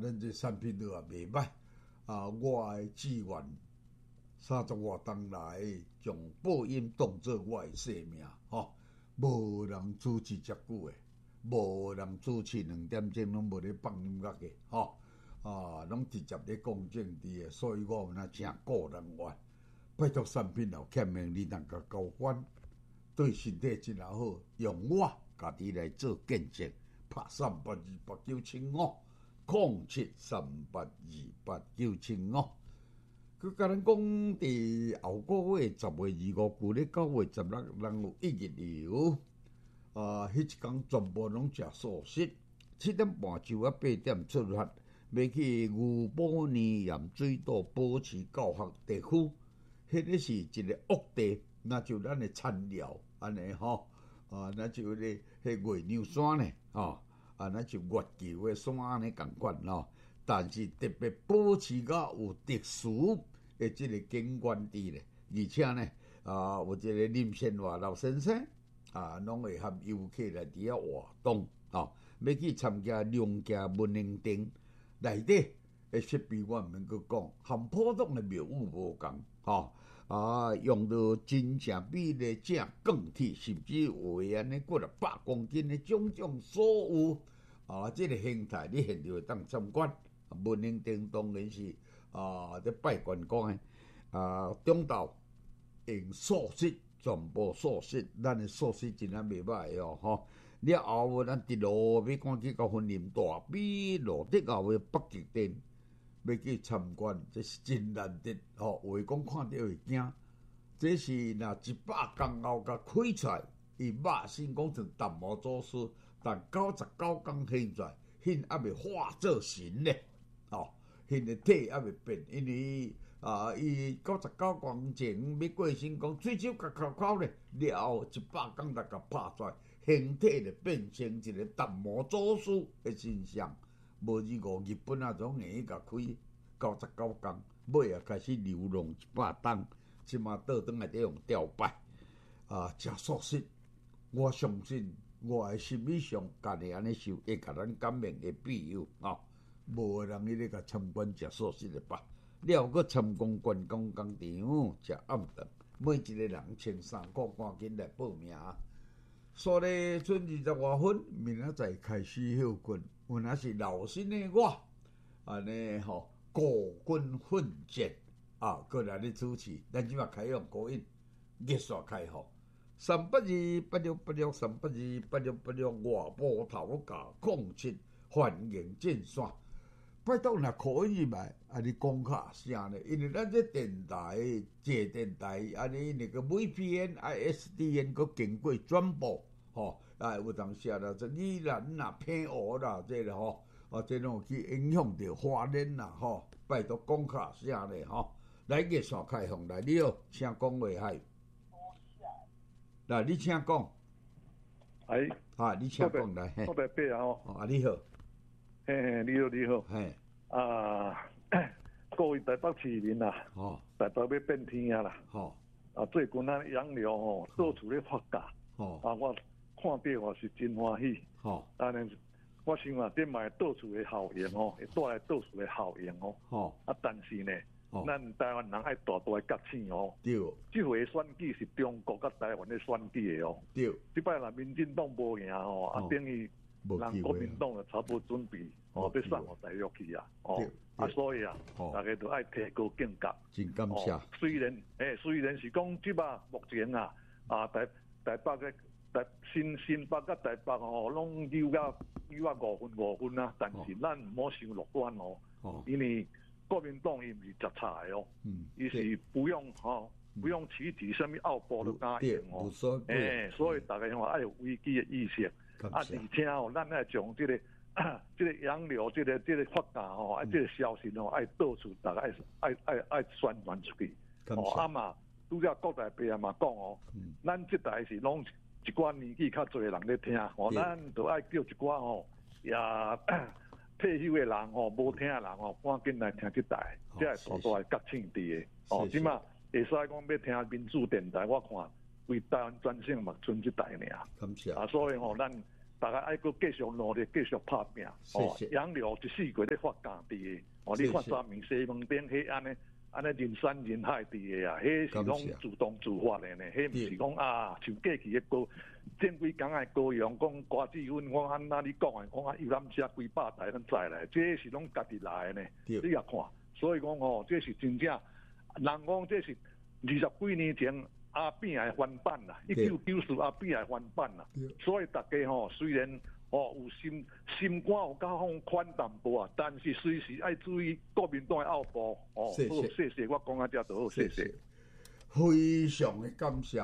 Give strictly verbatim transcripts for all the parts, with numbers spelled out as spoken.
咱这产品都也袂歹啊！我诶志愿三十外冬来，将播音当作我诶生命吼，无人主持遮久诶，无人主持两点钟拢无咧放音乐诶吼啊，拢直接咧讲政治诶，所以我有那诚个人愿，拜托产品后欠命你能甲交关，对身体真也好，用我家己来做见证，拍三八二八九七五。空七三八二八九七五，佢甲咱讲，伫后个月十月二五，旧咧九月十六，人有一日游，啊，迄一天全部拢食素食，七点半就啊八點出發，要去牛埔泥鹽水道保持教學地區，迄個是一個惡地，那就咱的田寮安尼吼，啊，那就咧迄月亮山呢，吼。啊，那就月球的山安尼共款咯，但是特别保持甲有特殊的即个景观地咧，而且呢，啊，有一个林先华老先生啊，拢会含游客来伫遐活动啊，要去参加良家文明殿内底的设备，我毋免去讲，含普通的庙宇无共吼啊，用到真正比咧正钢铁，甚至有诶安尼过了百公斤的种种所有。啊，即、這个形态你现场会当参观。文明殿当然是啊，伫拜关公诶啊，中道用素食，全部素食，咱诶素食真啊袂歹哦吼。了后咱伫路要赶去到婚林大比路顶后诶北极殿，要去参观，这是真难得吼。有诶讲看到会惊，这是若一百工后甲开出来，伊肉身讲成淡薄祖师。但九十九天现在，迄还未化作神呢，哦，迄个体还未变，因为啊，伊九十九天前要过身，讲嘴手甲口口咧，了后一百天才甲拍出来，形体就变成一个达摩祖师的形象。无如果日本啊种硬甲开九十九天，尾啊开始流浪一百天，即马倒转来得用吊摆啊，食素食，我相信。我诶心理上，家己安尼受，会甲咱感染诶必有啊，无个人伊咧甲参观食素食诶吧。了个参观观光工厂食暗顿，每一个人千三块，赶紧来报名。所以剩二十外分，明仔载开始休困。有若是老身诶我，安尼吼孤军奋战啊，过来咧主持。咱即马开放国印，热线开放。三八二八六八六三八二八六八六外部头家控七欢迎进线，拜托若可以来，安尼讲卡声咧，因为咱这电台这电台安尼那个 V P N、I S D N 佮经过转播，吼、哦，啊有当时啊，这宜兰啦、偏湖啦，这个吼，啊这种去影响到花莲啦，吼，拜托讲卡声咧，吼，来热线开放来，你好，请讲话嗨。来，你请讲。 哎， 啊，你请讲来。 我台北啊，哦， 啊，你好。 嘿嘿，你好，你好。 嘿。 啊，各位台北市民啦，哦，台北要变天啊啦。哦。啊，最近咱养料吼，到处咧发价。哦。啊，我看到我是真欢喜。哦。当然，我想啊，这卖到处的效应哦，会带来到处的效应哦。哦。啊，但是呢。哦、咱台湾人爱大大的觉醒哦，对，这回选举是中国甲台湾的选举的哦，对，这摆若民进党无赢哦，啊等于人国民党就差不多准备哦要送互大陆去啊，哦，啊所以啊，哦、大家都爱提高警觉，真感谢。哦、虽然诶、欸，虽然是讲即摆目前啊，啊台台北嘅台新新北甲台北哦，拢有甲有啊五分五分啊，但是咱唔好伤乐观哦，哦因为。国民党伊毋是食菜的哦，伊、嗯、是不用吼、哦，不用取缔什么奥博都答应哦，诶、欸，所以大家话爱有危机的意识，啊，而且哦，咱爱将这个、这个洋流、这个、这个发达吼，啊，这个消息吼，爱到处大家爱爱爱爱宣传出去，哦，啊嘛，拄则国台北啊嘛讲哦，嗯、咱这代是拢一寡年纪较侪人咧听，哦，咱都爱叫一寡吼也。退休的人吼，无听的人吼，赶紧来听这台，这系大大的觉醒伫的。哦，即马会使讲要听民主电台，我看为台湾专线嘛，剩这台尔。感谢啊，所以吼，咱大家爱搁继续努力，继续拍拼。哦，杨柳一四季咧发家己的，哦，你发三面西门町，迄安尼安尼人山人海伫的啊，迄是拢自动自发的呢，迄毋是讲啊，像过去的歌，前几工的歌谣，讲瓜子阮，我安那你讲的，讲啊，游览车几百台咱载来，这是拢家己来的呢，你也看，所以讲哦，这是真正，人讲这是二十几年前。阿扁的翻版啦，一九九四阿扁的翻版啦，所以大家吼、哦、虽然哦有心心肝有较放宽淡薄啊，但是随时爱注意国民党的后部哦。谢谢，谢谢，我讲啊遮都好，谢谢。 非常的感谢，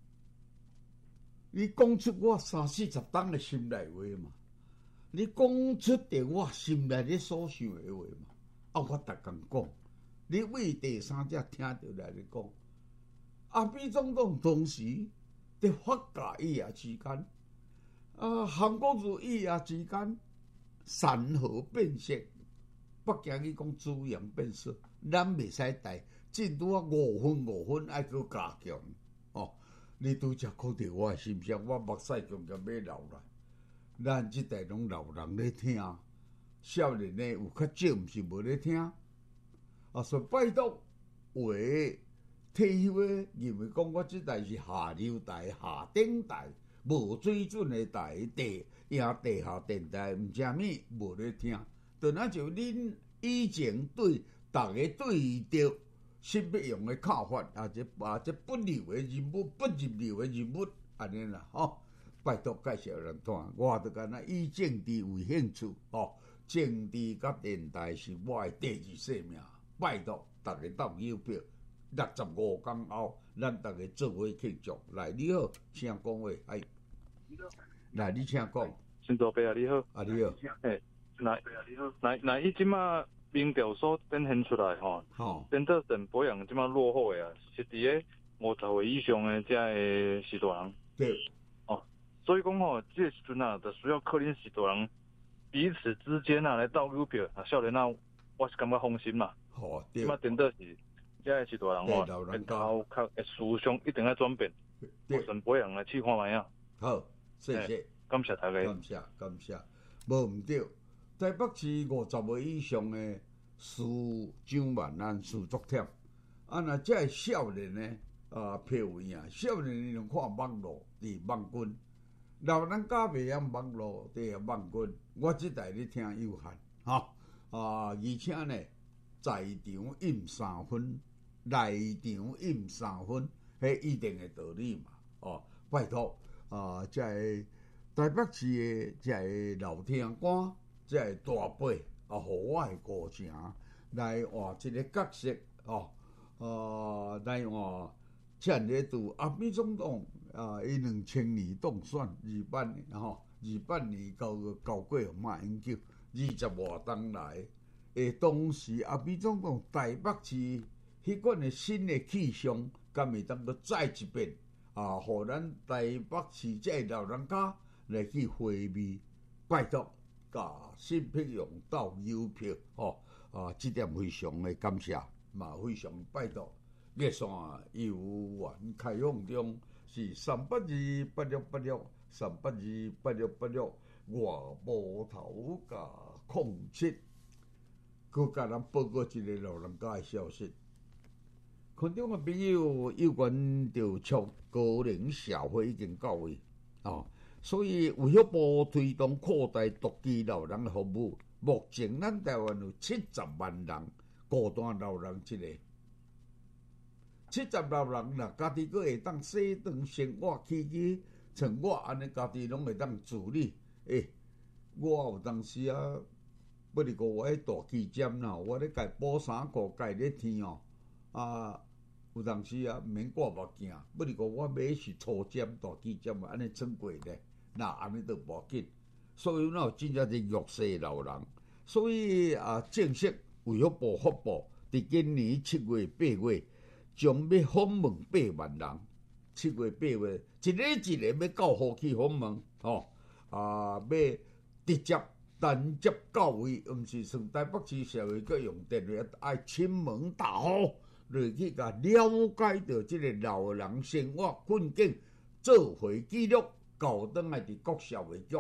你讲出我三四十档的心内话嘛，你讲出着我心内咧所想的话嘛，啊我逐工讲，你为第三者听到来咧讲。阿扁总统当时在发家以夜之间，啊，韩国瑜以夜之间，山河变色，北京去讲资源变色，咱袂使带，进度啊五分五分爱搁加强哦。你拄则看到我的心声，我目屎强强要流来。咱即代拢老人咧听，少年呢有较少毋是无咧听，啊，所以拜托话。退休诶，认为讲我即台是下流台、下顶台，无水准诶台，地也地下电台，毋知咩无咧听。就那就恁以前对逐个对着新北用诶看法，啊，这啊这不流诶人物、不入流诶人物，安尼啦，吼。拜托介绍人看，我著敢若以政治为兴趣，吼。政治甲电台是我诶第二生命，拜托逐个斗邮票。六十五天后，咱大家做伙庆祝。来，你好，请讲话。哎，来，你请讲。 新大伯啊，你好。 啊，你好。 诶，来，来，来，伊即马民调所展现出来吼， 吼， 变做陈柏阳即马落后诶啊，是伫咧五十岁以上诶，遮个时大人。 对。 哦，所以讲吼，这个时阵啊，就需要可能时大人彼此之间啊来斗邮票啊，少年啊，我是感觉放心嘛。 好，对。 即马真的是。这个是大人话，后较思想一定要转变。我陈柏阳来试看卖啊。 好，谢谢， 感谢大家。 感谢感谢，无毋对。台北市五十岁以上的事上万案事足忝，啊，那这少年呢啊票位啊，少年用看网络伫网军，老人家袂晓网络伫网军，我即代咧听有限，哈啊，而且呢，在场印三分。内场印三分，迄一定的道理嘛。哦，拜托啊，即个台北市的即个老听官，即个大辈啊，互我的歌声来换一个角色哦，呃，来换趁咧拄阿扁总统啊，伊两千年当选二八年吼，二八年到到过马英九二十外冬来，诶，当时阿扁总统台北市。迄款的新的气象，敢会当个再一遍啊？互咱台北市这老人家来去回味，拜托，甲新北用到邮票吼啊！这点非常的感谢，嘛非常拜托。热线游园开放中是三八二八六八六三八二八六八六外部头甲空七，佮甲咱报告一个老人家的消息。群众嘅朋友有关着促高龄社会已经到位哦，所以卫福部推动扩大独居老人服务。目前咱台湾有七十万人孤单老人一个，七十老人啦，家己佫会当洗肠生活起居，像我安尼家己拢会当自理。诶、欸，我有当时啊，不是讲我喺大气站啦，我咧家补衫裤，家咧天哦啊。有当时啊，毋免挂目镜，不是讲我买是粗针大基针啊，安尼穿过咧，那安尼都无要紧。所以那真正是弱势老人，所以啊，正式卫福部发布，伫今年七月八月，将要访问八万人。七月八月，一个一个要到户去访问，吼、哦、啊，要直接单接到位，毋是像台北市社会各用电话，爱亲门打户。落去甲了解到即个老人生活困境，做回记录，交转来伫各社会局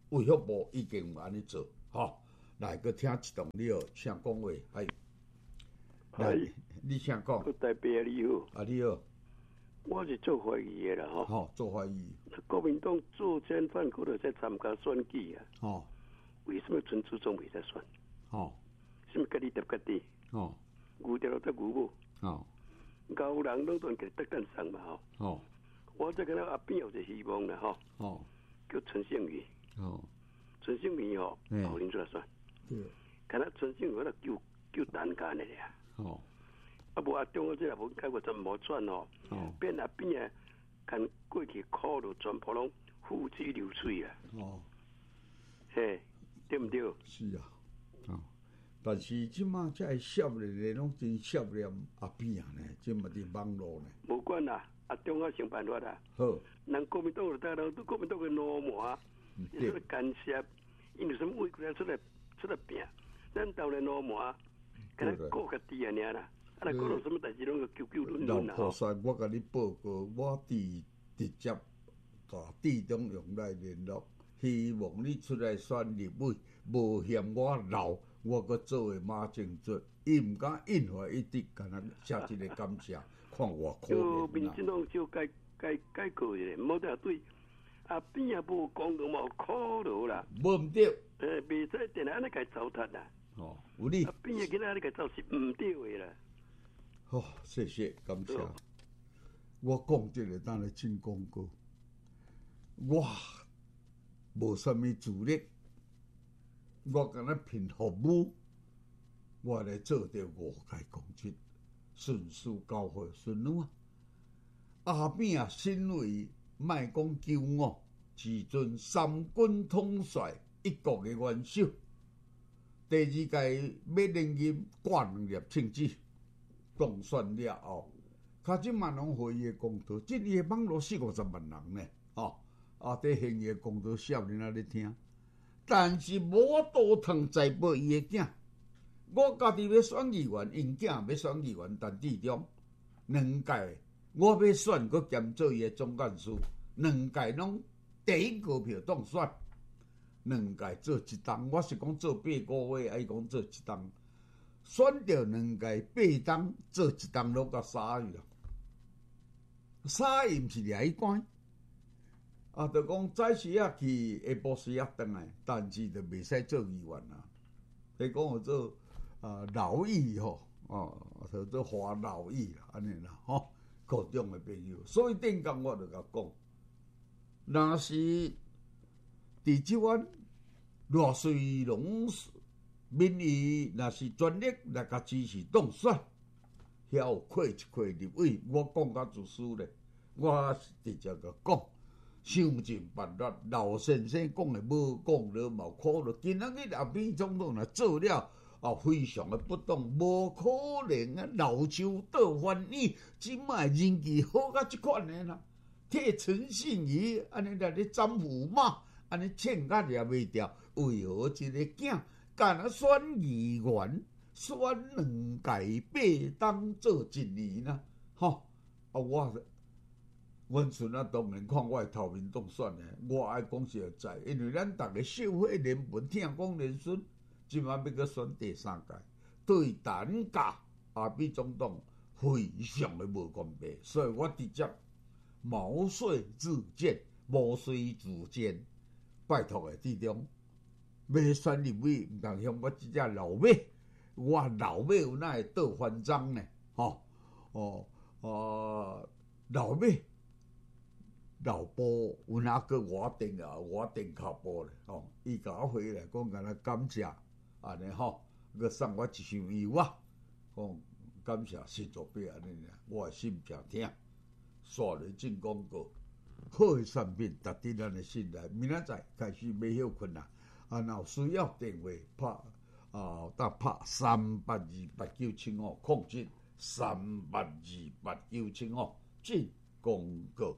卫福部已经有安尼做，吼。来，佮听一段了，啥讲话？哎，来，你啥讲？ 代表你好。 啊，你好。 我是做怀疑的啦，吼。 吼，做怀疑。 国民党作奸犯科就在参加选举啊。 吼。 为什么陈志忠未在选？ 吼。 什么家己搭家己？ 吼。 牛掉落搭牛母。 吼。 牛人拢当家得干上嘛，吼。 吼。 我这个阿边有一个希望啦，吼。 吼。 叫陈胜宇。 吼。 陈胜宇吼，后年出来选。 对。 看他陈胜宇那救救单干的呀。 吼。 啊，无阿中个这也无解决，真无转哦。哦。变阿边啊，看过去苦路全部拢付之流水啊。 哦。 嘿，对唔对？ 是啊。哦。但是即马这个涉入的拢真涉入阿边啊呢，即嘛伫网络呢。 无管啦，阿中啊想办法啦。 好。 人国民党就带到国民党嘅奴麻，你说干涉，因为什么委屈出来出来拼，咱当然奴麻，跟他顾家己啊尔啦。啊，讲到什么代志拢要求求论论啦。 老菩萨，我甲你报告，我伫直接甲地中央来联络，希望你出来选立委，无嫌我老，我阁做为马政做，伊毋敢印回一直甲咱写一个感谢，看我可怜啦。 就民进党就改改改革咧，无得对啊边也无公道，无苦劳啦。 无毋对。 诶，袂使定安尼甲糟蹋啦。 哦，有理。 啊边也囡仔安尼甲糟是毋对诶啦。 好、哦，谢谢，感谢。哦、我讲这个，当然真讲过，我无啥物资历，我敢若凭服务，我来做着五届公职，顺序交会顺路啊。阿扁啊，身为卖讲救我，自尊三军统帅一国的元首，第二届要连任挂两粒称旨。当选了后，卡即万人会议的公道，即伊的网络四五十万人呢，哦，啊，伫现役公道少年仔咧听，但是无多通栽培伊的囝。我家己要选议员，因囝要选议员，但地中两届我要选，佮兼做伊的总干事，两届拢第一个票当选，两届做一档，我是讲做八个月，伊讲做一档。选着两届八档做一档落到三月啦，三月毋是掠去关，啊，就讲早时啊去下晡时啊转来，但是就袂使做议员啦。你讲我做啊劳役吼，哦，就做华劳役啦，安尼啦，吼，各种的朋友，所以顶工我就甲讲，若是伫即阮偌水拢。民意若是全力来甲支持当选，遐有亏一亏立委，我讲甲自私咧，我直接甲讲，想尽办法。老先生讲的无讲了嘛，苦了。今仔日阿扁总统若做了，啊，非常的不当，无可能啊，老手倒翻椅，即摆人气好甲即款的啦，替陈信仪安尼来咧斩驸马，安尼欠甲也袂掉，为何一个囝？干啊选议员，选两届八当做一年啦，吼！啊，我阮孙啊，当然看我的头面当选的，我爱讲实在，因为咱逐个社会联盟听讲连孙，即摆要搁选第三届，对单价阿扁总统非常的无公平，所以我直接毛遂自荐，毛遂自荐，拜托的地中。要选立委，毋通向我即只老马，我老马有哪会倒翻章呢？吼、哦，哦，呃，老马老婆有哪个我定啊？我定脚步咧，吼、哦，伊甲我回来讲，敢若感谢，安尼吼，佮送我一箱油啊，讲感谢新竹币安尼尔，我心诚疼，刷咧进广告，好的产品值得咱的信赖。明仔载开始买休困难。啊，若有需要电话拍啊，搭拍三八二八九七五，控制三八二八九七五，进广告。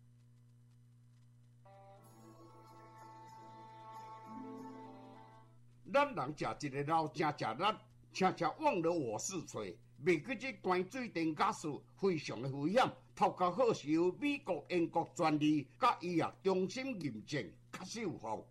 咱人食一个老正食力，请请忘了我是谁。袂记这关水电假事非常的危险，头壳好是由美国、英国专利，甲医药中心认证，确实有效果。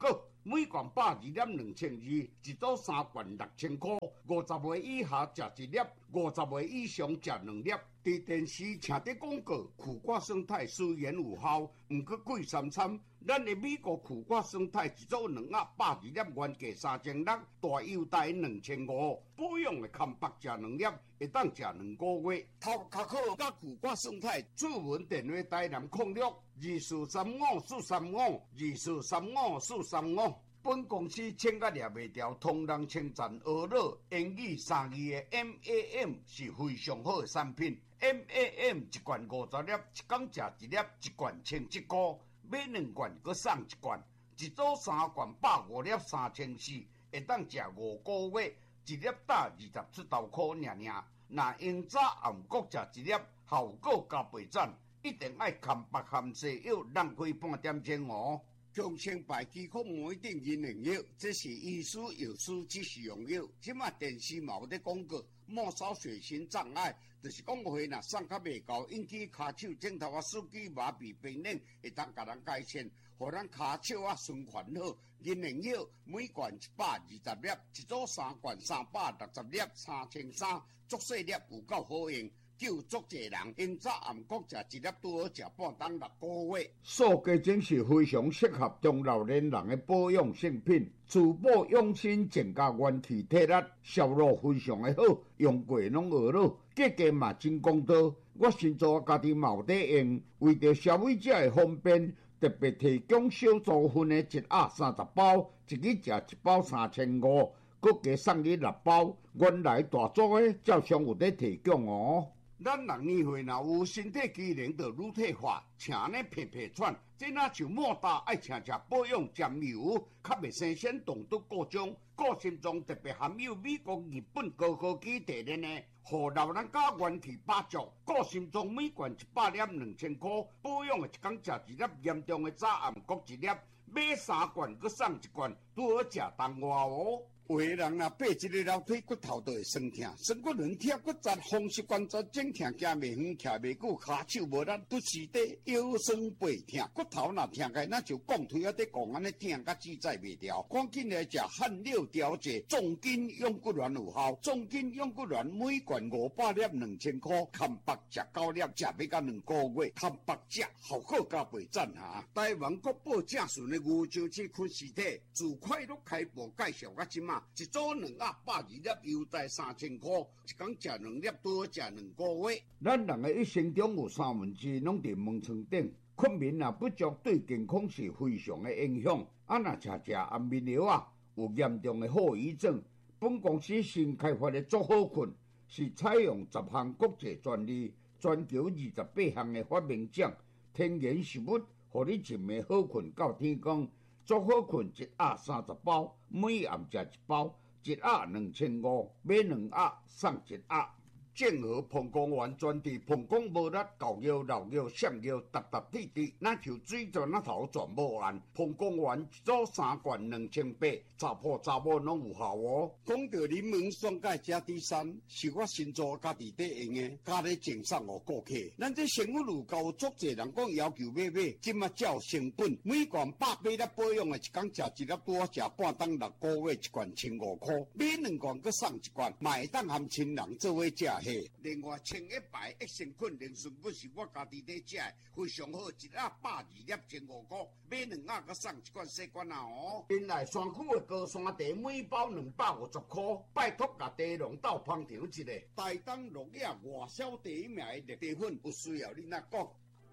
每罐百二粒两千二，一组三罐六千块。五十岁以下食一粒，五十岁以上食两粒。伫电视请伫广告，苦瓜生态虽然有效，毋过贵三餐。咱的美国苦瓜生态一组两盒百二粒，原价三千六，大优待两千五。保养的康白食两粒，会当食两个月。头壳好甲苦瓜生态，主文电话台南控六二四三五四三五二四三五四三五。本公司请甲掠袂掉，通人称赞俄乐英语三字的 M A M 是非常好的产品。M A M 一罐五十粒，一工食一粒，一罐千七块，买两罐阁送一罐，一组三罐百五粒三千四，会当食五个月，一粒打二十出头块尔尔。若用早暗晡食一粒，效果加倍赞，一定爱含白含西药，浪费半点钟哦。强生牌肌控每定银两药，这是医师药师指示用药。即马电视嘛有咧广告，末梢血型障碍，就是讲话若送较袂够，引起骹手、指头啊、手机麻痹、冰冷，会当甲人改善，互咱骹手啊循环好。银两药每罐一百二十粒，一组三罐三百六十粒，三千三，足细粒有够好用。救足济人，因早暗晡食一粒，拄好食半当六个月。素鸡精是非常适合中老年人的保养性品，滋补养生，增加元气体力，效果非常的好，用过拢学了，价格嘛真公道。我先做家己嘛有在用，为着消费者的方便，特别提供小组份的一盒三十包，一日食一包三千五，搁加送你六包。原来大组的照常有在提供哦。咱人年岁若有身体机能，就愈退化，请呢皮皮喘，这若像莫大爱请食保养沾油，较袂生鲜动毒各种，个性中特别含有美国、日本高科技提炼的，互老人家元气百足。个性中每罐一百粒两千块，保养的一工食一粒，严重的早暗晡一粒，买三罐搁送一罐，拄好食当外哦。有个人若爬一个楼梯，骨头就会酸痛，酸骨软痛、骨折、风湿关节整痛，行袂远，徛袂久，骹手无力，拄时地腰酸背痛，骨头若痛开，那就讲腿啊在讲安尼痛，甲自在袂掉。赶紧来食汗六调节，重筋养骨丸有效。重筋养骨丸每罐五百粒两千块，看白食九粒，食要到两个月，看白食效果加倍赞哈！台湾国宝正顺的牛樟芝昆尸体，自快乐开播介绍到即马。一组两盒百二粒，优待三千块，一工食两粒，拄好食两个月。咱人的一生中有三分之拢伫门床顶，困眠也不足，对健康是非常的影响。啊，若食食安眠药啊，有严重的后遗症。本公司新开发的足好困，是采用十项国际专利，全球二十八项的发明奖，天然食物，互你一暝好困到天光。足好困一盒三十包，每暗食一包，一盒两千五，买两盒送一盒。正和膀胱丸专治膀胱无力、狗腰、老腰、上腰、达达滴滴，那就水泉那头全无按。膀胱丸一组三罐两千八，查甫查某拢有效哦。讲到柠檬酸钙加 D 三，是我新做家己在用的，加咧赠送互顾客。咱这生活路高足侪人讲要求买买，即马照成本，每罐百八粒保养的，一工食一粒拄好食半当六个月，一罐千五块，买两罐搁送一罐，嘛会当含亲人做伙食。另外，清一排益生菌灵顺粉是我家己在食的，非常好，一盒百二粒千五块，买两盒搁送一罐细罐啊哦。原来山区的高山茶每包两百五十块，拜托甲茶农斗捧场一个，台东落叶外销第一名的绿茶粉，有需要你哪讲？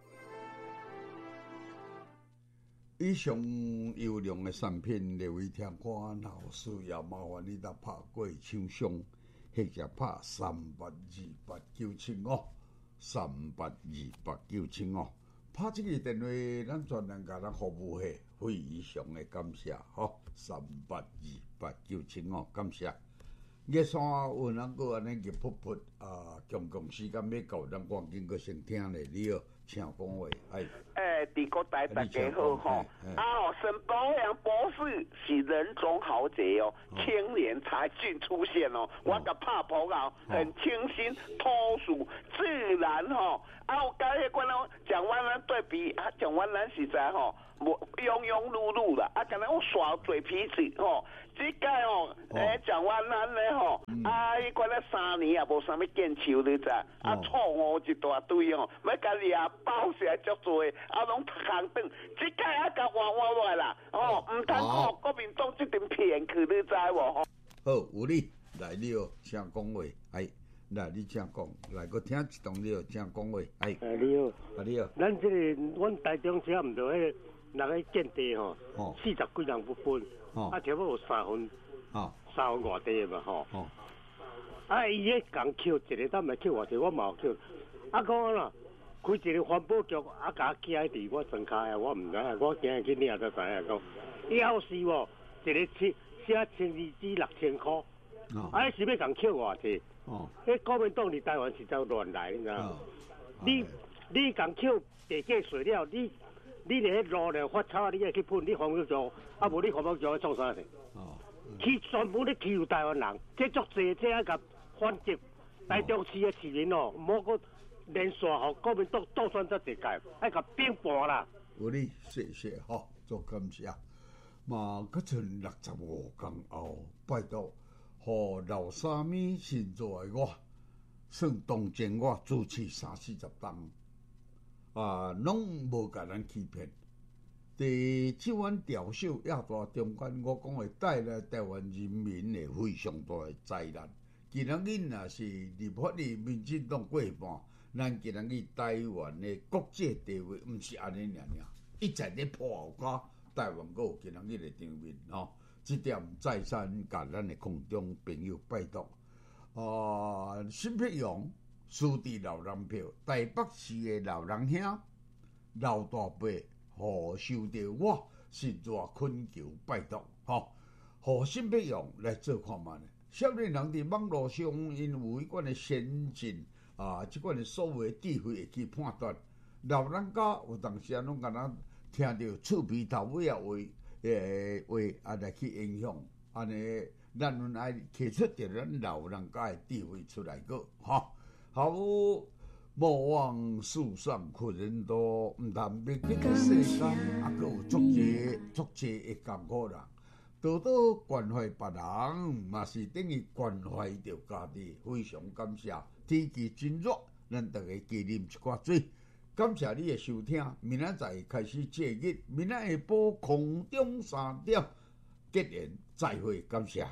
以上优良的产品，各位听官若有需要，麻烦你来拍过厂商。或者拍三八二八九七五，三八二八九七五，拍这个电话，咱专人甲咱服务下，非常的感谢吼，三八二八九七五，感谢。叶山有人个安尼入噗噗啊，公共时间要到，咱赶紧个先听咧，你好，请讲话，哎。 诶，地国台大家好吼，啊哦，沈保良博士是人中豪杰哦，青年才俊出现哦，我甲拍报告，很清新脱俗自然吼，啊，我刚才讲到蒋万安对比啊，蒋万安实在吼， 无庸庸碌碌啦，啊，敢若我耍嘴皮子吼。即届哦，诶，蒋万安咧吼，啊，伊管了三年也无啥物建树，你知？啊，错误一大堆哦，要甲掠包起来足多，啊，拢读空顿。即届啊，甲换换落来啦，哦，毋通靠国民党即阵骗去，你知无？吼。 好，有你来了，请讲话，哎，来你请讲，来个听一段了，请讲话，哎。 哎，你好， 啊你好， 咱这个阮台中车毋着迄个人个建地吼，四十几人不分。哦、啊，差不多有三分，哦、三分外地嘛吼。哦、啊，伊迄共扣一个，咱咪扣偌济，我嘛有扣。啊，讲啦，开一个环保局，啊，甲寄喺伫我床骹呀，我毋知影，我今日去领才知影讲，以后是无一个写写千二至六千块。哦、啊，是要共扣偌济？哦，迄国民党伫台湾是走乱来，你知影？哦、你你共扣地价税了，你。你伫迄路咧发草，你爱去喷，你环保局，啊无你环保局要创啥事？哦，去全部咧欺负台湾人，这足济，这爱甲反击台中市的市民哦，唔好个连续互国民党倒选这一届，爱甲并盘啦。 有你谢谢吼，做感谢。嘛，搁剩六十五天后，拜托，互老三米星座的我，算当前我主持三四十档。啊，拢无甲咱欺骗。第即款调秀亚大中间，我讲会带来台湾人民的非常大的灾难。今仔日若是立法院民进党过半，咱今仔日台湾的国际地位，毋是安尼尔尔，一直咧破后加台湾个今仔日的场面吼。即点再三甲咱的空中朋友拜托。啊，新北阳。输伫老人票，台北市的老人兄、老大伯，互受到我实在恳求拜托，吼，互新北用来做看卖。少年人伫网络上因有迄款的先进啊，即款的所谓智慧会去判断，老人家有当时啊，拢敢若听到厝边头尾啊话诶话啊来去影响，安尼咱阮爱摕出着咱老人家的智慧出来个，吼。好，莫忘世上困人多，毋通别记世间，啊，阁有足济足济的艰苦人，多多关怀别人，嘛是等于关怀着家己。非常感谢，天气真热，咱大家加啉一寡水。感谢你的收听，明仔载开始节日，明仔下晡空中三点，结缘再会，感谢。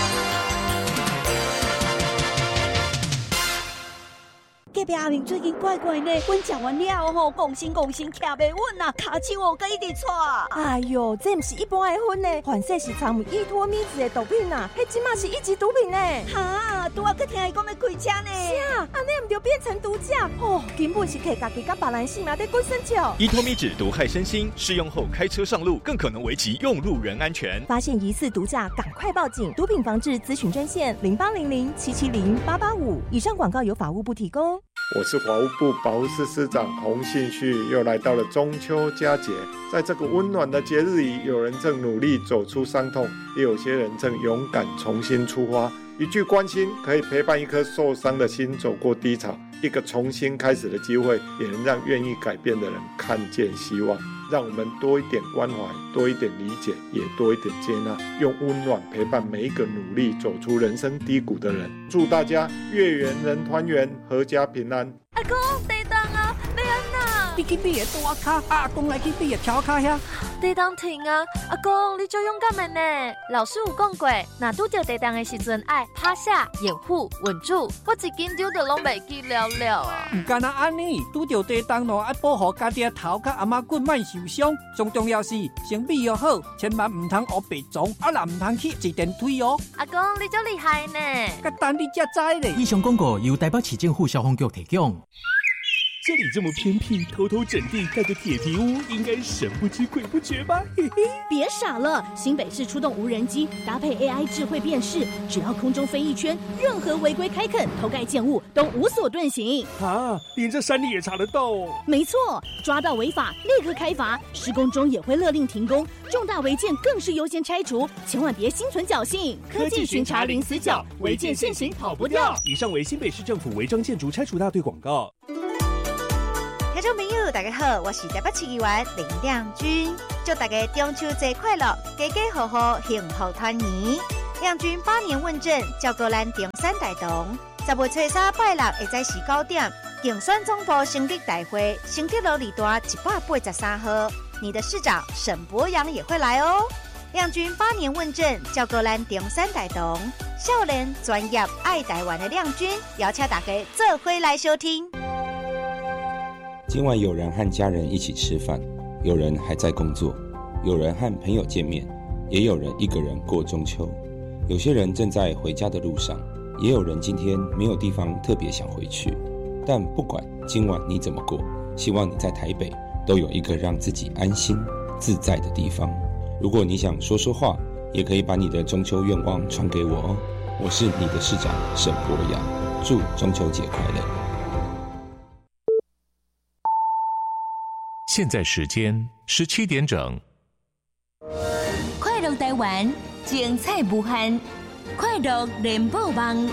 隔壁阿明最近怪怪呢，阮食完了吼，讲心讲心徛袂稳啊，骹手哦，佮一直搓。 哎哟，这毋是一般的薰呢，反正是掺有依托咪子的毒品啊，迄即马是一级毒品呢。 哈，拄啊佮听伊讲要开车呢。 是啊，安尼毋就变成毒驾哦，根本是摕家己甲别人性命在滚生笑。 依托咪酯毒害身心，试用后开车上路更可能危及用路人安全。 发现疑似毒驾，赶快报警！毒品防治咨询专线零八零零七七零八八五。以上广告由法务部提供。 我是法务部保护司司长洪信旭，又来到了中秋佳节，在这个温暖的节日里，有人正努力走出伤痛，也有些人正勇敢重新出发。一句关心可以陪伴一颗受伤的心走过低潮，一个重新开始的机会，也能让愿意改变的人看见希望。让我们多一点关怀，多一点理解，也多一点接纳，用温暖陪伴每一个努力走出人生低谷的人。祝大家月圆人团圆，阖家平安。 阿公，地当啊，要安那？ 你去比个大卡，阿公来去比个小卡遐。 地当停啊！阿公，你足勇敢的呢。老师有讲过，若拄着地当的时阵，爱趴下、掩护、稳住。我一紧张就拢袂记了了啊！ 唔干那安尼，拄着地当咯，爱保护家己的头甲阿妈骨莫受伤。最重要是身体要好，千万唔通学白撞，啊啦唔通去坐电梯哦。 阿公，你足厉害呢！ 甲等你才知咧。 以上广告由台北市政府消防局提供。 这里这么偏僻，偷偷整地盖个铁皮屋，应该神不知鬼不觉吧？嘿嘿， 别傻了！新北市出动无人机，搭配 A I 智慧辨识，只要空中飞一圈，任何违规开垦、偷盖建物都无所遁形。 啊，连这山里也查得到哦！ 没错，抓到违法立刻开罚，施工中也会勒令停工，重大违建更是优先拆除，千万别心存侥幸。 科技巡查零死角，违建现行跑不掉。以上为新北市政府违章建筑拆除大队广告。 听众朋友，大家好，我是台北市议员林亮君，祝大家中秋节快乐，家家户户幸福团圆。亮君百年问政，照顾咱中山大同。十月初三拜六下早时九点，竞选总部成立大会，成绩路二段一百八十三号，你的市长沈博阳也会来哦。亮君八年问政，照顾咱中山大同。少年专业爱台湾的亮君，邀请大家做伙来收听。 今晚有人和家人一起吃饭，有人还在工作，有人和朋友见面，也有人一个人过中秋。有些人正在回家的路上，也有人今天没有地方特别想回去。但不管今晚你怎么过，希望你在台北都有一个让自己安心自在的地方。如果你想说说话，也可以把你的中秋愿望传给我哦。我是你的市长沈博阳，祝中秋节快乐。 现在时间十七点整。 快乐台湾，精彩无限，快乐联播网。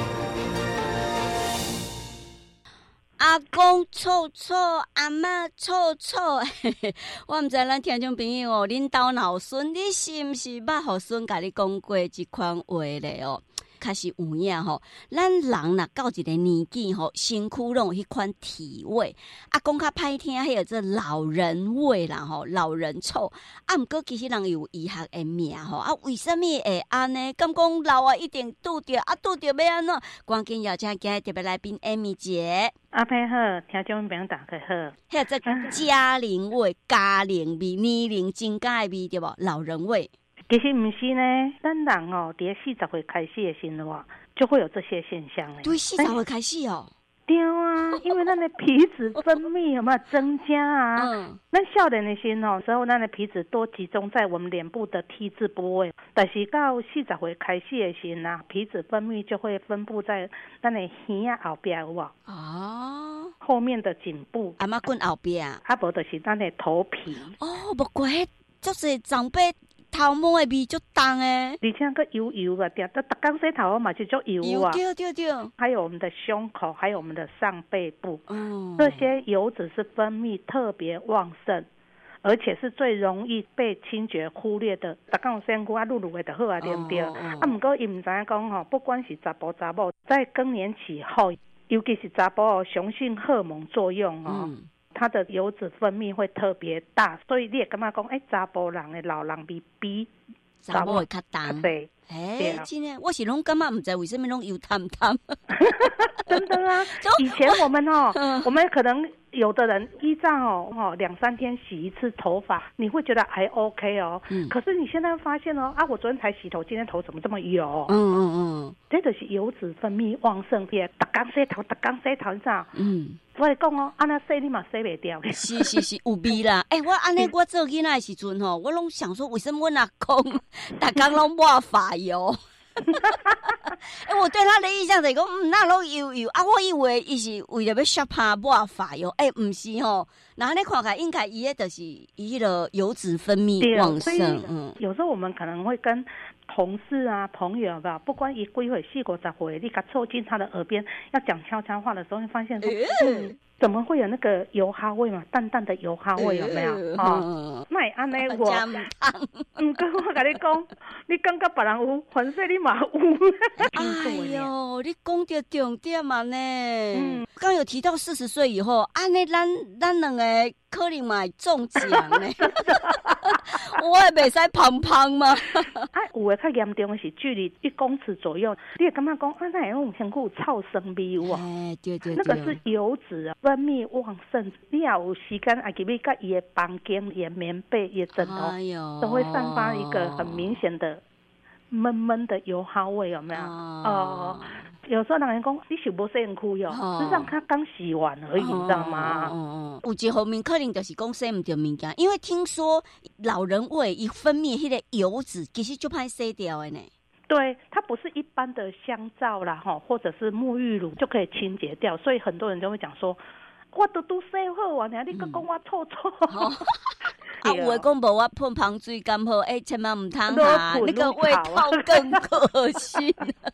阿公臭臭，阿嬷臭臭，我唔知咱听众朋友哦，恁家老孙，你是唔是捌互孙甲你讲过这款话咧哦？确实有影吼，咱人若到一个年纪吼，身躯拢有迄款体味。啊，讲较歹听，迄个做老人味啦吼，老人臭。啊，毋过其实人有医学的名吼，啊，为什么会安尼？敢讲老啊一定拄着，啊拄着要安怎？赶紧邀请今日特别来宾艾米姐。 阿佩好，听众朋友大家好。 迄个做家龄味、家龄味、年龄增加的味对无？老人味。 其实不是呢，咱人哦，伫四十岁开始的时候，就会有这些现象呢。 对，四十岁开始哦。 对啊，因为咱的皮脂分泌有没有增加啊？嗯。咱少年的时候，时候咱的皮脂多集中在我们脸部的 T 字部位，但是到四十岁开始的时候啊，皮脂分泌就会分布在咱的耳仔后边，有无？哦。后面的颈部。 阿妈棍后边啊？ 啊，无就是咱的头皮。 哦，无怪，就是长辈。头毛的味足重诶， 而且个油油啊，对，都逐工洗头嘛就足油啊。 对对对。 还有我们的胸口，还有我们的上背部，嗯，这些油脂是分泌特别旺盛，而且是最容易被清洁忽略的。逐工有身躯啊，露露的就好啊，对不对？啊，不过伊唔知影讲吼，不管是查甫查某，在更年期后，尤其是查甫哦，雄性荷尔蒙作用哦。嗯，它的油脂分泌会特别大，所以你也感觉讲，哎、欸，查甫人的老人比比查某会较重。对，哎，真的，我是拢感觉唔知为什么拢油淡淡。 真的啊，以前我们哦，我们可能有的人依照哦哦两三天洗一次头发，你会觉得还 OK 哦。嗯。可是你现在发现哦，啊，我昨天才洗头，今天头怎么这么油？嗯嗯嗯。这就是油脂分泌旺盛片，逐工洗头，逐工洗头，你知道？嗯。我来讲哦，安那洗你嘛洗袂掉。 是是是，有味啦。哎、欸，我安尼我做囡仔的时阵吼，我拢想说，为什么我阿公逐工拢抹发油？哎、欸，我对他的印象就是讲，嗯，那拢油油啊，我以为伊是为了要削怕抹发油，哎、欸，唔是吼。那安尼看起来，应该伊个就是伊个油脂分泌旺盛。嗯， 有时候我们可能会跟同事啊、朋友吧，不管伊几岁、四五十岁，你甲凑近他的耳边要讲悄悄话的时候，会发现说，嗯，怎么会有那个油哈味嘛？淡淡的油哈味有没有？哦，那安尼我，嗯，跟我跟你讲，你感觉别人有，反正你嘛有。 哎呦，你讲到重点嘛呢？嗯，刚有提到四十岁以后，安尼咱咱两个可能嘛会中奖呢。我也袂使胖胖嘛。 啊，有诶较严重的是距离一公尺左右，你会感觉讲啊，那种身躯有臭生味有啊？ 哎，对对对， 那个是油脂啊，分泌旺盛。你也有时间啊，入去甲伊的房间、伊的棉被、伊的枕头，哎、都会散发一个很明显的闷闷的油耗味，有没有？哦。呃有时候人讲你是无洗身躯哟，实际上他刚洗完而已，你知道吗？ 嗯嗯，有一方面可能就是讲洗唔到物件，因为听说老人胃一分泌迄个油脂，其实就歹洗掉的呢。 对，它不是一般的香皂啦，哈，或者是沐浴乳就可以清洁掉，所以很多人就会讲说，我都都洗好啊，你你搁讲我臭臭。嗯啊，有诶讲无我喷香水咁好，哎、欸，千万唔通哈，那个味道更可惜。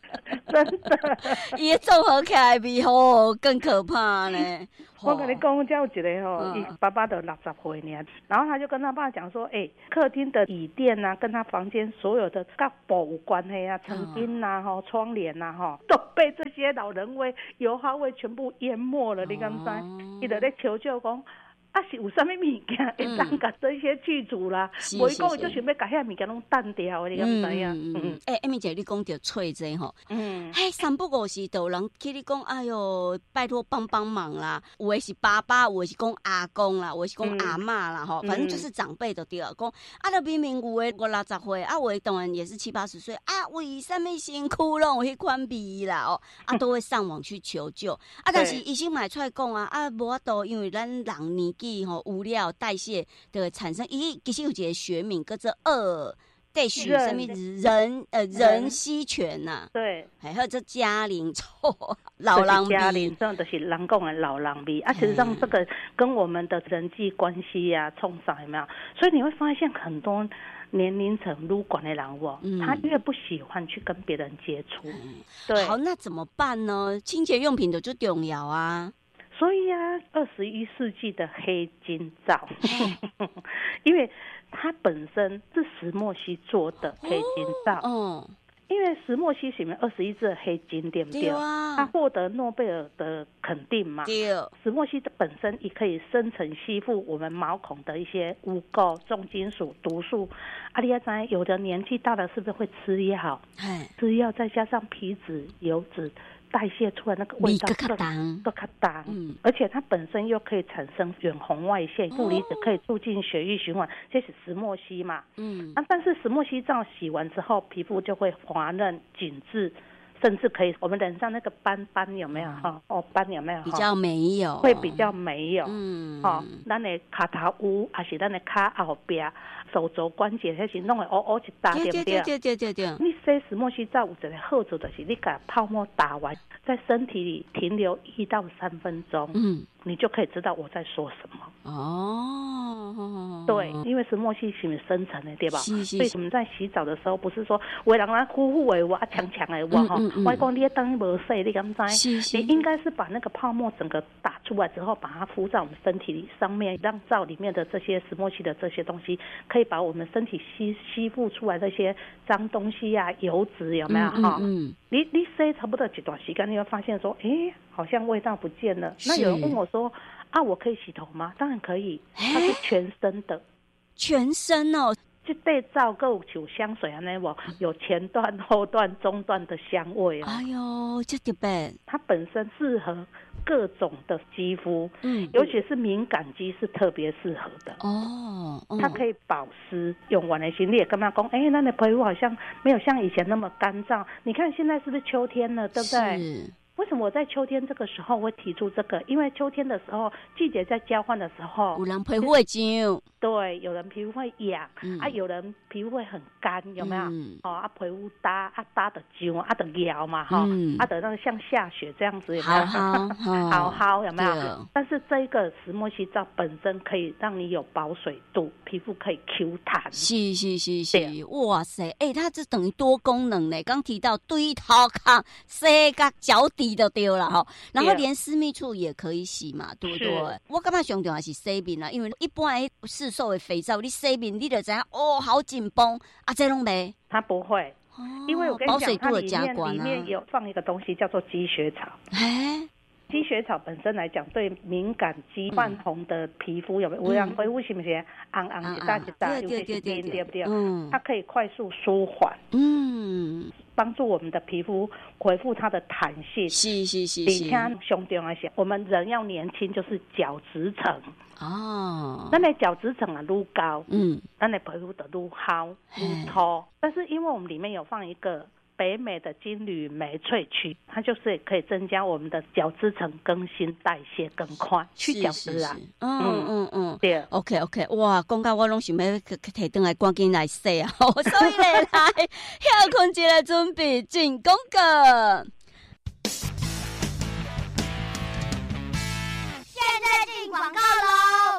真的， 伊综合起来比吼更可怕呢。 我跟你讲，叫一个吼，伊、嗯、爸爸都六十岁呢，然后他就跟他爸讲说，哎、欸，客厅的椅垫啊，跟他房间所有的跟布有关系啊，层巾呐，吼、窗帘呐，吼，都被这些老人味、油耗味全部淹没了。你敢知？伊就咧求救讲。啊，是有啥物物件会当甲这些剧组啦？无伊讲就想要甲遐物件拢淡掉，你敢知影？ 嗯，诶，艾米姐，你讲到翠这吼，嗯，嘿，三不五时都有人去你讲，哎哟，拜托帮帮忙啦！有的是爸爸，有的是讲阿公啦，有的是讲阿嬷啦，吼、嗯，反正就是长辈就对了。讲啊，都明明有的五六十岁，啊，有的当然也是七八十岁，啊，为什么身躯拢有迄款味啦？哦，啊，都会上网去求救。啊，但是医生嘛出来讲啊，啊，无法度，因为咱人年吼物料代谢的产生，伊其实有一个学名，叫做二代许什么人呃人烯醛呐、啊， 对， 还有这嘉龄臭老人味， 嘉龄这就是人讲的老人味啊。其实上这个跟我们的人际关系呀、啊、冲上有没有？所以你会发现很多年龄层撸管的人哦、嗯，他越不喜欢去跟别人接触、嗯。对， 好，那怎么办呢？清洁用品的就重要啊。 所以啊，二十一世纪的黑金皂，因为它本身是石墨烯做的黑金皂，哦，因为石墨烯里面二十一支黑金，对不对？对啊，它获得诺贝尔的肯定嘛。对，石墨烯本身也可以生成吸附我们毛孔的一些污垢、重金属、毒素。阿里亚仔有的年纪大了，是不是会吃药？吃药再加上皮脂、油脂。代谢出来那个味道更更卡当，嗯，而且它本身又可以产生远红外线，负离子可以促进血液循环，这是石墨烯嘛，嗯，啊，但是石墨烯皂洗完之后，皮肤就会滑嫩紧致，甚至可以我们脸上那个斑斑有没有哈？哦，斑有没有？ 比较没有， 会比较没有，嗯，哦，咱的脚头污还是咱的脚后边。手肘关节那是弄的乌乌一大，对不对？ 对对对对。 你洗石墨烯皂有一个好处，就是你把泡沫打完，在身体里停留一到三分钟，嗯，你就可以知道我在说什么。哦，对，因为石墨烯是生成的，对吧？是是。所以我们在洗澡的时候，不是说为人家呼呼的我啊强强的我哈，我讲你当无洗，你敢知？是是。你应该是把那个泡沫整个打出来之后，把它敷在我们身体里上面，让皂里面的这些石墨烯的这些东西可以。把我们身体吸吸附出来那些脏东西啊、油脂有没有哈？嗯, 嗯，你你洗差不多一段时间，你会发现说，哎、欸，好像味道不见了。那有人问我说，啊，我可以洗头吗？当然可以，它是全身的， 全身哦。 这对皂够有香水啊，那我有前段、后段、中段的香味哦。 哎呦，这特别， 它本身适合各种的肌肤，嗯，尤其是敏感肌是特别适合的哦、嗯。它可以保湿，用完的时你也跟他讲，哎、欸，那你的皮肤好像没有像以前那么干燥。你看现在是不是秋天了，对不对？是。为什么我在秋天这个时候会提出这个？因为秋天的时候，季节在交换的时候， 有人皮肤会痒， 对，有人皮肤会痒、嗯、啊，有人皮肤会很干，有没有？嗯、哦，啊，皮肤搭啊搭的痒啊的摇嘛，哈、嗯，啊的那个像下雪这样子，有没有？好好好，有没有？但是这个石墨烯皂本身可以让你有保水度，皮肤可以 Q 弹。 是是是是，哇塞，哎、欸，它这等于多功能呢。刚提到对头壳、洗甲脚底。就对了哈，然后连私密处也可以洗嘛，对不对？我感觉上重要是洗面啦，因为一般市售的肥皂，你洗面你就知道哦，好紧绷啊，这种嘞， 它不会，哦、因为我跟你讲，它里面、啊、里面有放一个东西叫做积雪草，哎。积雪草本身来讲，对敏感肌泛红的皮肤有没有？有人皮肤是不是红红一大一大，有些是点对不对？嗯，它可以快速舒缓，嗯，帮助我们的皮肤恢复它的弹性。 是是是是。 而且上重要是，我们人要年轻，就是角质层哦。咱的角质层啊愈高，嗯，咱的皮肤就愈好愈粗。但是因为我们里面有放一个。北美的金缕梅萃取，它就是可以增加我们的角质层更新代谢更快，去角质啊。 嗯嗯嗯，对。OK OK， 哇，讲到我拢想要提转来赶紧来洗啊，所以来来，休困一下准备进广告。现在进广告喽。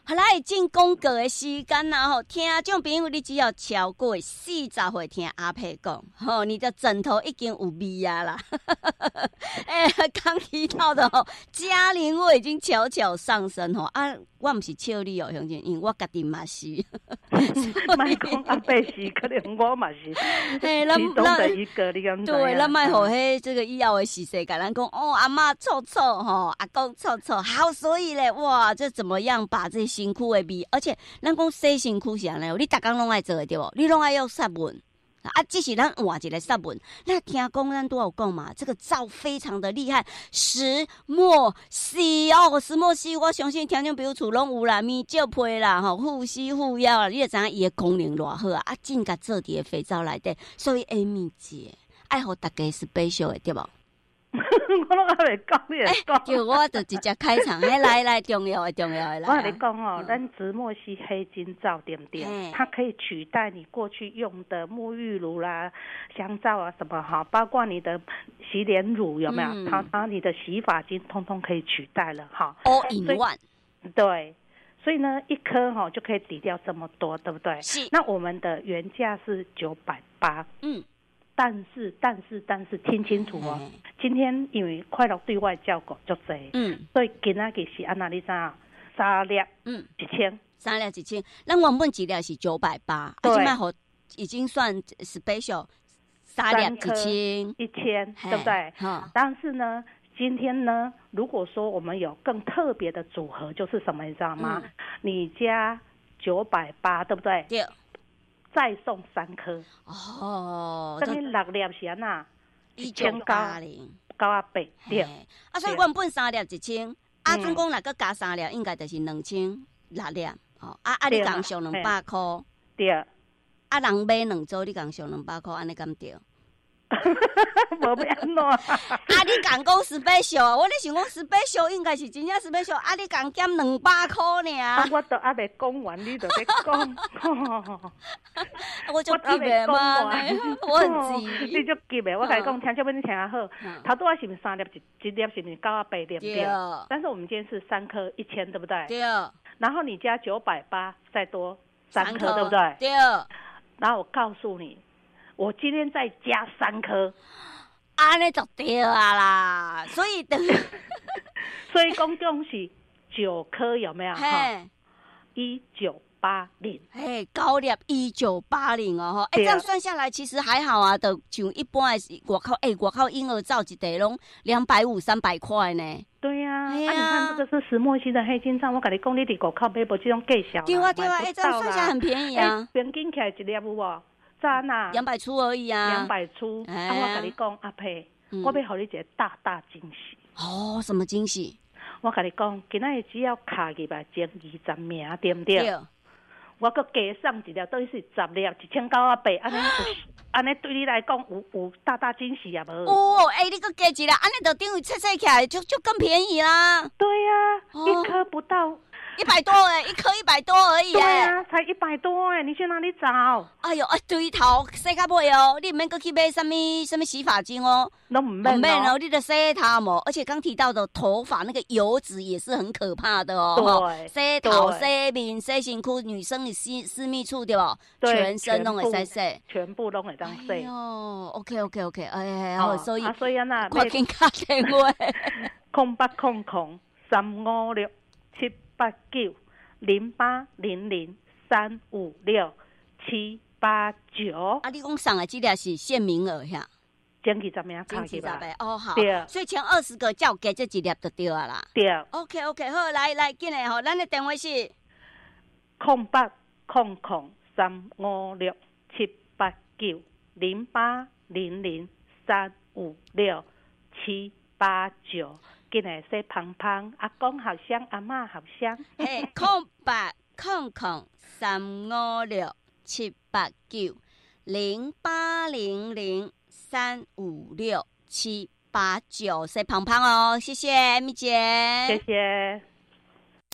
好来进广告的时间啦吼，听众朋友，你只要超过四十岁听阿佩讲，吼，你的枕头已经有味啊啦。哎、欸，刚提到的吼，嘉玲我已经悄悄上升吼啊，我唔是笑你哦，兄弟，因为我家己嘛是。 莫讲阿佩是，可能我嘛是。哎，其中的一个，你敢知？ 对，咱莫互迄这个以后的时势，甲咱讲哦，阿嬷臭臭吼，阿公臭臭，好，所以咧，哇，这怎么样把这辛苦的味，而且咱讲洗身躯是安尼，你逐工拢爱做的对无？你拢爱用湿吻。啊，只是咱换一个湿吻。那听讲咱都有讲嘛，这个皂非常的厉害，石墨烯哦，石墨烯，我相信听众朋友厝拢有啦，面罩皮啦，吼，护膝护腰啦，你就知影伊的功能偌好啊，啊，真甲做伫个肥皂内底，所以爱秘籍，爱互大家 special 的对无？ 我拢还袂讲，你会讲？ 叫我就直接开场，哎，来来，重要的重要的来。 我跟你讲哦，咱石墨烯黑金皂对不对？它可以取代你过去用的沐浴乳啦、香皂啊什么哈，包括你的洗脸乳有没有？嗯、它它你的洗发精通通可以取代了哈。 All in one。 对。所以呢，一颗哈就可以抵掉这么多，对不对？ 是。 那我们的原价是九百八。嗯。但是，但是，但是，听清楚哦！嗯、今天因为快乐对外交稿足济，嗯，所以今仔日是安那你知啊？三粒，嗯，一千， 三粒一千。咱原本一粒是九百八，啊，今麦好已经算 special， 三粒一千， 一千，对不对？哈。但是呢，今天呢，如果说我们有更特别的组合，就是什么，你知道吗？嗯、你加九百八，对不对？ 对。 再送三颗哦， 等于六粒是安那一千八零九啊八对。 啊，所以原本三粒一千，啊，总共若个加三粒，应该就是两千六粒哦。啊啊，你共上两百块， 对。 啊，人买两组，你共上两百块，安尼敢对？ 无要安怎？ 啊，你讲讲 special， 我咧想讲 special 应该是真正 special， 啊，你讲减两百块尔。 啊，我都还没讲完，你就在讲。 我就急的嘛，我很急。 你就急的，我跟你讲，听这边你听下好。头拄啊是不是三粒一一粒是你九啊八粒对？但是我们今天是三颗一千，对不对？ 对。 然后你加九百八，再多三颗，对不对？ 对。 然后我告诉你。我今天再加三颗， 安尼就对啊啦。所以等， 所以公共是九颗有没有？哈，一九八零， 嘿，高粒一九八零哦，哎、欸，这样算下来其实还好啊，就像一般的外口，哎、欸，外口婴儿皂一袋拢两百五、三百块呢。 对呀、啊，啊，你看这个是石墨烯的黑金皂，我跟你讲，你伫外口买无这种价小。 对啊，对啊，哎、欸，这样算下来很便宜啊。 平均起来一粒有无？三啊， 两百出而已啊， 两百出。哎、啊，我跟你讲，阿佩，嗯、我要给你一个大大惊喜。 哦，什么惊喜？ 我跟你讲，今仔日只要卡入来前二十名，对不对？对。我搁加送一粒，等于是十粒，一千九啊八，安尼，安尼对你来讲有有大大惊喜啊无？ 哦，哎、欸，你搁加一粒，安尼就等于切切起来就就更便宜啦。 对呀、啊，哦、一颗不到。 一百多哎，一颗一百多而已哎。 对啊，才一百多哎，你去哪里找？ 哎呦，哎，对头洗到尾哦，你唔免搁去买什么什么洗发精哦， 都唔免哦，你得洗头毛。而且刚提到的头发那个油脂也是很可怕的哦。对，洗头、洗面、洗身躯，女生的私私密处对不？全身拢会使洗， 全部拢会当洗。哎呦 ，OK OK OK， 哎呀，所以所以啊那快点打电话， 空八空空三五六七。八九零八零零三五六七八九。 啊，你讲上的这粒是限名额呀？ 前二十名卡去吧。哦，好。对。所以前二十个叫给这几粒就对了啦。 对。 OK OK， 好，来来，进来吼，咱的电话是空八空空三五六七八九零八零零三五六七八九。进来说胖胖，阿公好香，阿嬷好香。 嘿，空八空空三五六七八九零八零零三五六七八九，说胖胖哦，谢谢蜜姐， 谢谢。